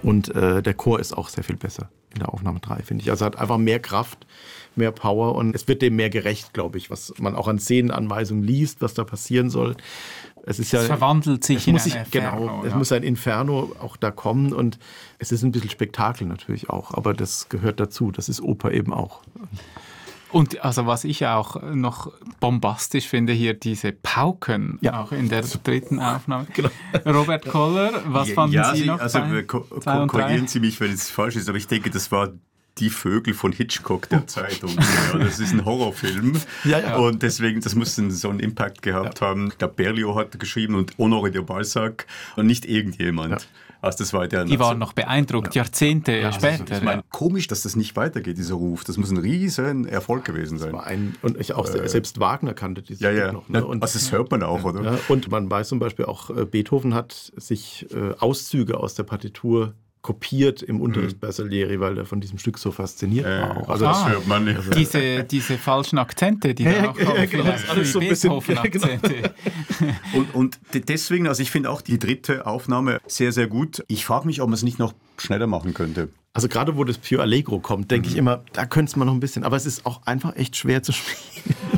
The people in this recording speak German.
Und der Chor ist auch sehr viel besser in der Aufnahme 3, finde ich. Also hat einfach mehr Kraft, mehr Power und es wird dem mehr gerecht, glaube ich, was man auch an Szenenanweisungen liest, was da passieren soll. Es verwandelt sich in ein Inferno. Genau, ja. Es muss ein Inferno auch da kommen und es ist ein bisschen Spektakel natürlich auch, aber das gehört dazu. Das ist Oper eben auch. Und also was ich auch noch bombastisch finde, hier diese Pauken, auch in der dritten Aufnahme. Genau. Robert Koller, was fanden Sie noch? Also korrigieren Sie mich, wenn es falsch ist, aber ich denke, das war Die Vögel von Hitchcock der Zeit. Das ist ein Horrorfilm. Und deswegen, das muss so einen Impact gehabt haben. Ich glaube, Berlioz hat geschrieben und Honoré de Balzac und nicht irgendjemand. Ja. Also das war die waren noch beeindruckt, Jahrzehnte später. Also ich meine, komisch, dass das nicht weitergeht, dieser Ruf. Das muss ein riesen Erfolg gewesen sein. Selbst Wagner kannte dieses Stück noch. Ne? Und das hört man auch, oder? Ja, und man weiß zum Beispiel auch, Beethoven hat sich Auszüge aus der Partitur kopiert im Unterricht bei Salieri, weil er von diesem Stück so fasziniert war. Auch. Also das hört man nicht. Diese falschen Akzente, die da auch kommen, vielleicht alles so ein bisschen Beethoven-Akzente. Und deswegen, also ich finde auch die dritte Aufnahme sehr, sehr gut. Ich frage mich, ob man es nicht noch schneller machen könnte. Also gerade wo das Più Allegro kommt, denke ich immer, da könnte es mal noch ein bisschen, aber es ist auch einfach echt schwer zu spielen.